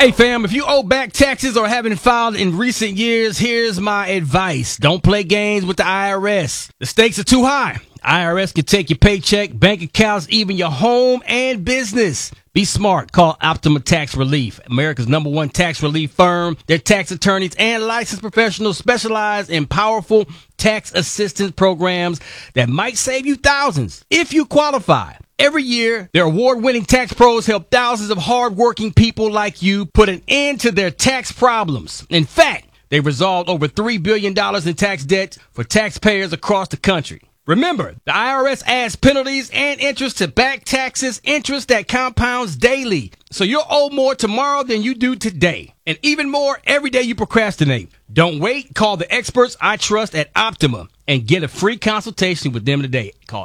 Hey fam, if you owe back taxes or haven't filed in recent years, here's my advice. Don't play games with the IRS. The stakes are too high. IRS can take your paycheck, bank accounts, even your home and business. Be smart. Call Optima Tax Relief, America's #1 tax relief firm. Their tax attorneys and licensed professionals specialize in powerful tax assistance programs that might save you thousands if you qualify. Every year, their award-winning tax pros help thousands of hard-working people like you put an end to their tax problems. In fact, they resolved over $3 billion in tax debt for taxpayers across the country. Remember, the IRS adds penalties and interest to back taxes, interest that compounds daily. So you'll owe more tomorrow than you do today. And even more every day you procrastinate. Don't wait. Call the experts I trust at Optima and get a free consultation with them today. Call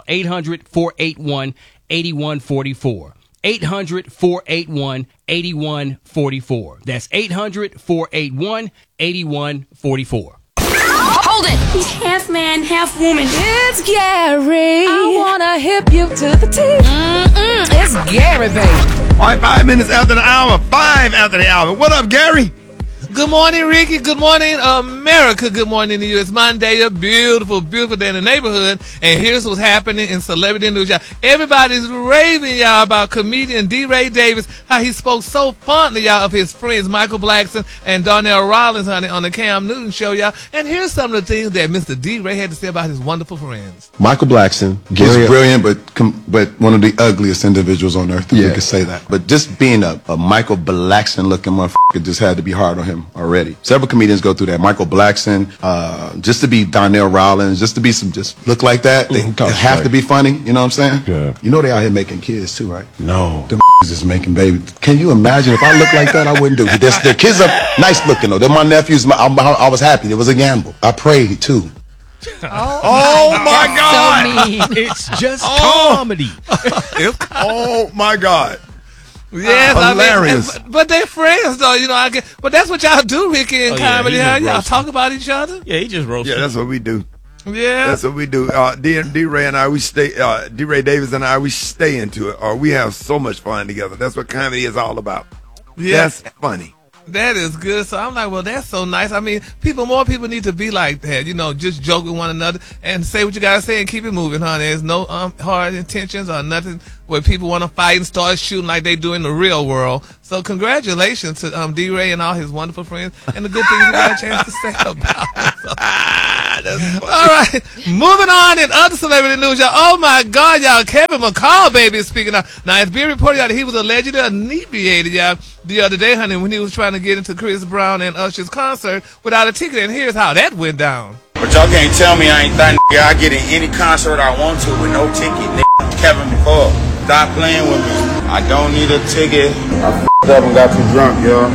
800-481-8144. 800-481-8144. That's 800-481-8144. Hold it! He's half man, half woman. It's Gary. I wanna hip you to the teeth. It's Gary, baby. All right, 5 minutes after the hour, 5 after the hour. What up, Gary? Good morning, Ricky. Good morning, America. Good morning to you. It's Monday, a beautiful, beautiful day in the neighborhood. And here's what's happening in celebrity news, y'all. Everybody's raving, y'all, about comedian DeRay Davis, how he spoke so fondly, y'all, of his friends Michael Blackson and Darnell Rollins, honey, on the Cam Newton show, y'all. And here's some of the things that Mr. DeRay had to say about his wonderful friends. Michael Blackson was brilliant, but one of the ugliest individuals on earth, if we could say that. But just being a Michael Blackson-looking motherfucker just had to be hard on him already. Several comedians go through that. Michael Blackson, just to be Darnell Rollins, just look like that. They have to be funny. You know what I'm saying? Yeah. You know they out here making kids too, right? No. Them is making babies. Can you imagine if I looked like that? I wouldn't do it. Their kids are nice looking though. They're my nephews. I was happy. It was a gamble. I prayed too. Oh my God! So mean. It's just comedy. Oh my God! Yes, hilarious. I mean, but they're friends, though. You know, but that's what y'all do, Ricky, in comedy. Huh? Y'all roast talk about each other. Yeah, he just roasted. Yeah, that's what we do. Yeah, That's what we do. DeRay and I, we stay. DeRay Davis and I, we stay into it, or we have so much fun together. That's what comedy is all about. yeah. That's funny. That is good. So I'm like, well, that's so nice. I mean, more people need to be like that. You know, just joke with one another and say what you gotta say and keep it moving, huh? There's no hard intentions or nothing where people want to fight and start shooting like they do in the real world. So congratulations to DeRay and all his wonderful friends and the good things you got a chance to say about him. So. All right, moving on in other celebrity news, y'all. Oh my God, y'all! Kevin McCall, baby, is speaking out. Now, it's being reported out that he was allegedly inebriated, y'all, the other day, honey, when he was trying to get into Chris Brown and Usher's concert without a ticket. And here's how that went down. But y'all can't tell me I ain't that nigga. I get in any concert I want to with no ticket, nigga. Kevin McCall, stop playing with me. I don't need a ticket. I f***ed up and got too drunk, y'all.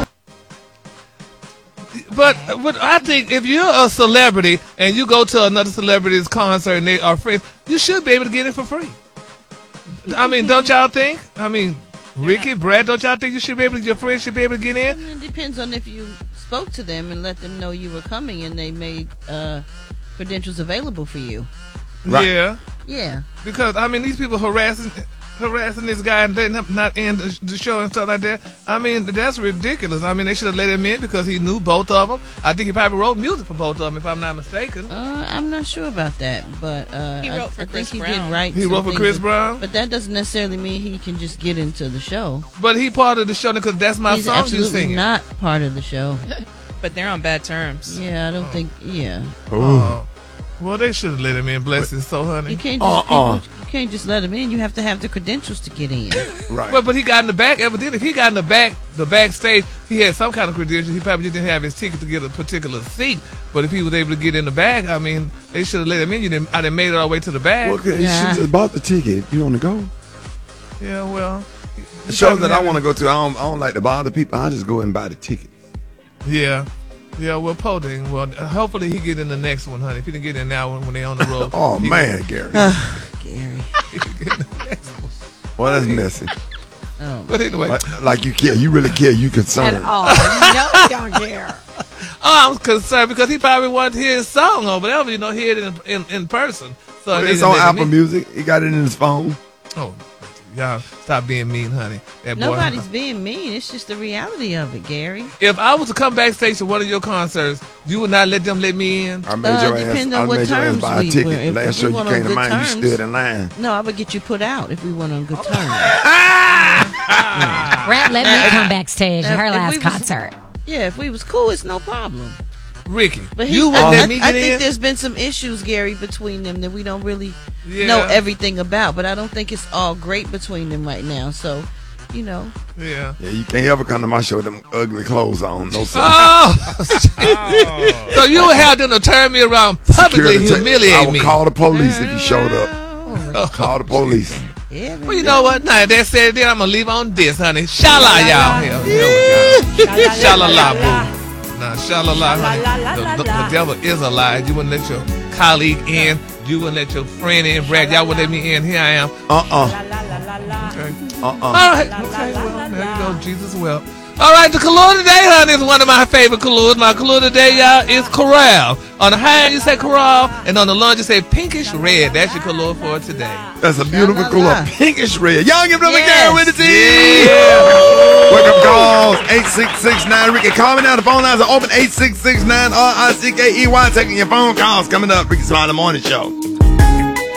But I think if you're a celebrity and you go to another celebrity's concert and they are friends, you should be able to get it for free. I mean, don't y'all think? I mean, Ricky, Brad, don't y'all think your friends should be able to get in? It depends on if you spoke to them and let them know you were coming and they made credentials available for you. Right. Yeah. Yeah. Because, I mean, these people harassing this guy and letting him not end the show and stuff like that. I mean, that's ridiculous. I mean, they should have let him in because he knew both of them. I think he probably wrote music for both of them, if I'm not mistaken. I'm not sure about that, but He wrote for I Chris think he Brown. did write. He some wrote for things Chris Brown? but that doesn't necessarily mean he can just get into the show. But he part of the show because that's my He's song you absolutely singing. not part of the show. But they're on bad terms. Yeah, I don't think. Yeah, Well, they should have let him in. Bless his soul, honey. you can't just you can't just let him in. You have to have the credentials to get in. Right. But he got in the back. Evidently, if he got in the backstage, he had some kind of credentials. He probably didn't have his ticket to get a particular seat. But if he was able to get in the back, I mean, they should have let him in. I done made it all the way to the back. Well, okay, Yeah. you should have bought the ticket. You want to go? Yeah, well. The shows that I want to go to, I don't like to bother people. I just go and buy the ticket. Yeah. Yeah, well, Poding. Well, hopefully he get in the next one, honey. If he didn't get in that one when they on the road. Oh man, Gary. Gary. He can get in the next one. Well, that's messy. Oh. But anyway. Like you care. You really care. You concerned. At all. You know you don't care. Oh, I'm concerned because he probably wanted to hear his song or whatever, hear it in person. So Well, it's on Apple Music. He got it in his phone. Oh, Y'all stop being mean, honey. That boy, Nobody's being mean. It's just the reality of it, Gary. if I was to come backstage to one of your concerts, you would not let them let me in? I made your ass. Depending I on what made your ass terms buy a we ticket. were. If Last we show you went on came to good mine, you terms- stood in line. No, I would get you put out if we went on good terms. Brett let me come backstage at her If last we was- concert. Yeah, if we was cool, it's no problem. Ricky, But you wouldn't let me I get think in? there's been some issues, Gary, between them that we don't really Yeah. know everything about. But I don't think it's all great between them right now. So, you know. Yeah. Yeah, you can't ever come to my show with them ugly clothes on. No sir. Oh! So you would have them to turn me around, publicly Security, I humiliate would me. call the police if you showed up. Call the police. Yeah, Well, you know what? Now that said, then I'm gonna leave on this, honey. Shala, y'all. Here we go. Shalala, boo. Now, shalala, honey. The devil is a lie. You wouldn't let your colleague in. You wouldn't let your friend in. Brad, y'all wouldn't let me in. Here I am. Uh-uh. Okay. All right. Okay, well, there you go. Jesus well. All right, the color today, honey, is one of my favorite colors. My color today, y'all, is coral. On the high end, you say coral, and on the lunge, you say pinkish red. That's your color for today. That's a beautiful color. Pinkish red. Y'all give them a Yes. Gary with the team. Wake up calls. 8669 Ricky. Call me now. The phone lines are open. 8669 RICKEY. Taking your phone calls. Coming up. Ricky Smiley Morning Show.